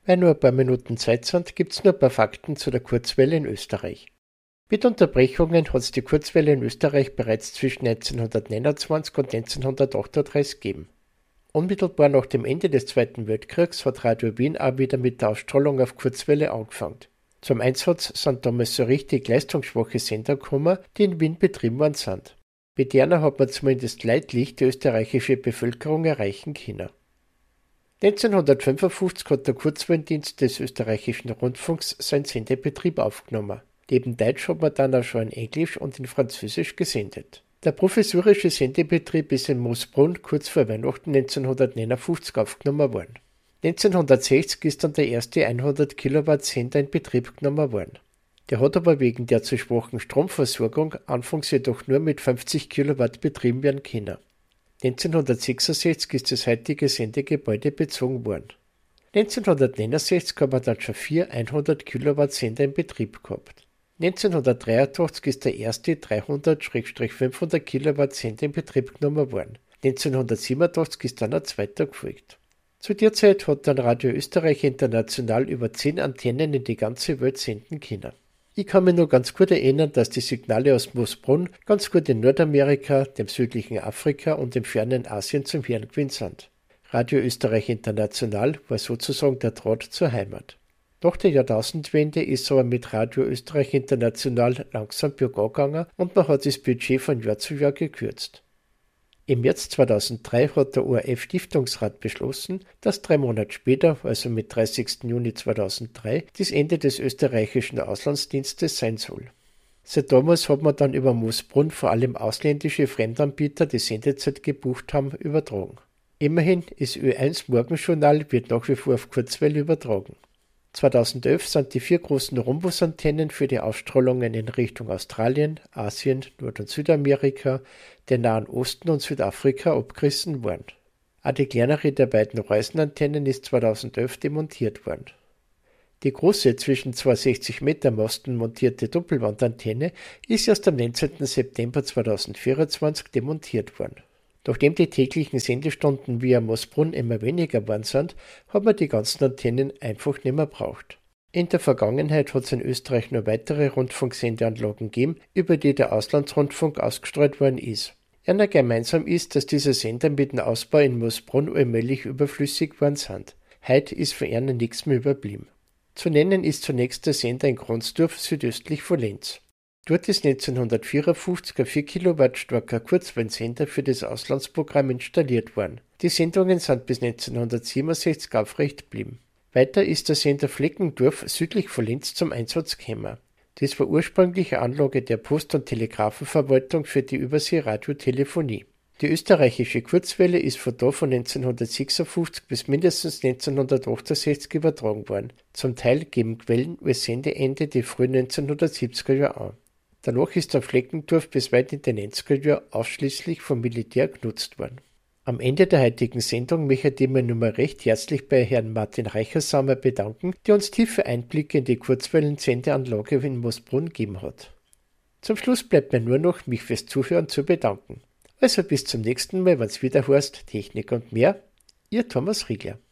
Weil nur ein paar Minuten Zeit sind, gibt's nur ein paar Fakten zu der Kurzwelle in Österreich. Mit Unterbrechungen hat es die Kurzwelle in Österreich bereits zwischen 1929 und 1938 gegeben. Unmittelbar nach dem Ende des Zweiten Weltkriegs hat Radio Wien auch wieder mit der Ausstrahlung auf Kurzwelle angefangen. Zum Einsatz sind damals so richtig leistungsschwache Sender gekommen, die in Wien betrieben worden sind. Mit denen hat man zumindest leidlich die österreichische Bevölkerung erreichen können. 1955 hat der Kurzwellendienst des österreichischen Rundfunks seinen Sendebetrieb aufgenommen. Neben Deutsch hat man dann auch schon in Englisch und in Französisch gesendet. Der provisorische Sendebetrieb ist in Moosbrunn kurz vor Weihnachten 1959 aufgenommen worden. 1960 ist dann der erste 100 Kilowatt Sender in Betrieb genommen worden. Der hat aber wegen der zu schwachen Stromversorgung anfangs jedoch nur mit 50 Kilowatt betrieben werden können. 1966 ist das heutige Sendegebäude bezogen worden. 1969 haben wir dann schon 4 100 Kilowatt Sender in Betrieb gehabt. 1983 ist der erste 300-500 Kilowatt Sender in Betrieb genommen worden. 1987 ist dann ein zweiter gefolgt. Zu der Zeit hat dann Radio Österreich international über 10 Antennen in die ganze Welt senden können. Ich kann mich nur ganz gut erinnern, dass die Signale aus Moosbrunn ganz gut in Nordamerika, dem südlichen Afrika und im fernen Asien zum Hören gewesen sind. Radio Österreich International war sozusagen der Draht zur Heimat. Nach der Jahrtausendwende ist aber mit Radio Österreich International langsam bergab gegangen und man hat das Budget von Jahr zu Jahr gekürzt. Im März 2003 hat der ORF-Stiftungsrat beschlossen, dass 3 Monate später, also mit 30. Juni 2003, das Ende des österreichischen Auslandsdienstes sein soll. Seit damals hat man dann über Moosbrunn vor allem ausländische Fremdanbieter, die Sendezeit gebucht haben, übertragen. Immerhin ist Ö1 Morgenjournal wird nach wie vor auf Kurzwelle übertragen. 2011 sind die 4 großen Rhombusantennen für die Ausstrahlungen in Richtung Australien, Asien, Nord- und Südamerika, den Nahen Osten und Südafrika abgerissen worden. Auch die kleinere der beiden Reusenantennen ist 2011 demontiert worden. Die große zwischen 260 Meter Masten montierte Doppelwandantenne ist erst am 19. September 2024 demontiert worden. Nachdem die täglichen Sendestunden via Moosbrunn immer weniger geworden sind, hat man die ganzen Antennen einfach nicht mehr braucht. In der Vergangenheit hat es in Österreich nur weitere Rundfunksendeanlagen gegeben, über die der Auslandsrundfunk ausgestrahlt worden ist. Einer gemeinsam ist, dass diese Sender mit dem Ausbau in Moosbrunn allmählich überflüssig geworden sind. Heute ist von ihnen nichts mehr überblieben. Zu nennen ist zunächst der Sender in Kronsdorf südöstlich von Linz. Dort ist 1954 ein 4 Kilowatt starker Kurzwellensender für das Auslandsprogramm installiert worden. Die Sendungen sind bis 1967 aufrecht geblieben. Weiter ist der Sender Fleckendorf südlich von Linz zum Einsatz gekommen. Das war ursprünglich eine Anlage der Post- und Telegrafenverwaltung für die Übersee-Radiotelefonie. Die österreichische Kurzwelle ist von da von 1956 bis mindestens 1968 übertragen worden. Zum Teil geben Quellen als Sendeende die frühen 1970er Jahre an. Danach ist der Fleckendorf bis weit in den 90er Jahren ausschließlich vom Militär genutzt worden. Am Ende der heutigen Sendung möchte ich mich nun mal recht herzlich bei Herrn Martin Reichersamer bedanken, der uns tiefe Einblicke in die Kurzwellensendeanlage in Moosbrunn gegeben hat. Zum Schluss bleibt mir nur noch, mich fürs Zuhören zu bedanken. Also bis zum nächsten Mal, wenn's wieder heißt Technik und mehr. Ihr Thomas Riegler.